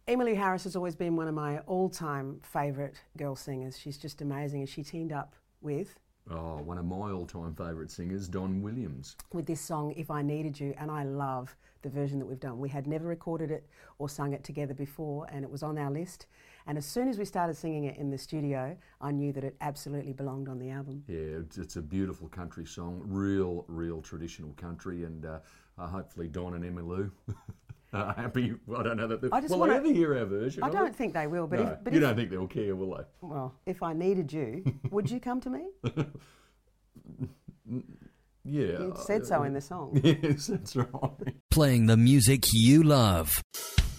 Emmylou Harris has always been one of my all-time favourite girl singers. She's just amazing, and she teamed up with... Oh, one of my all-time favourite singers, Don Williams. With this song, If I Needed You, and I love the version that we've done. We had never recorded it or sung it together before, and it was on our list. And as soon as we started singing it in the studio, I knew that it absolutely belonged on the album. Yeah, it's a beautiful country song, real traditional country, and hopefully Don and Emmylou are happy. I don't know that they'll ever hear our version. I don't think they will, but no, if you don't think they'll care, will they? Well, if I needed you, would you come to me? Yeah. You said so in the song. Yes, that's right. Playing the music you love.